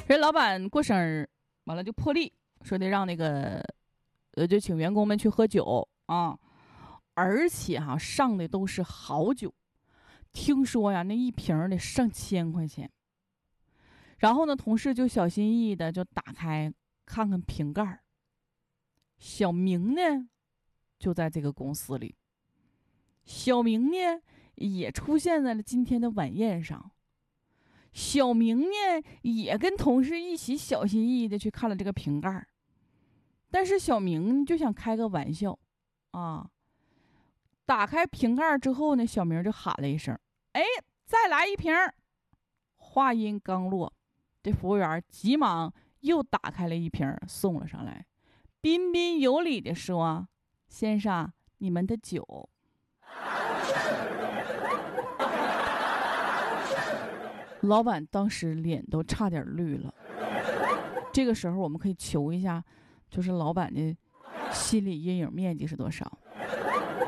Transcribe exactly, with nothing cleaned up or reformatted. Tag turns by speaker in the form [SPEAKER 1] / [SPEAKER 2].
[SPEAKER 1] 人老板过生日，完了就破例说得让那个，呃，就请员工们去喝酒啊，而且哈、啊、上的都是好酒，听说呀那一瓶得上千块钱。然后呢，同事就小心翼翼的就打开看看瓶盖，小明呢就在这个公司里，小明呢也出现在了今天的晚宴上。小明呢也跟同事一起小心翼翼的去看了这个瓶盖，但是小明就想开个玩笑啊，打开瓶盖之后呢，小明就喊了一声：“哎，再来一瓶。”话音刚落，这服务员急忙又打开了一瓶送了上来，彬彬有礼的说：“先生，你们的酒。”老板当时脸都差点绿了。这个时候我们可以求一下，就是老板的心理阴影面积是多少？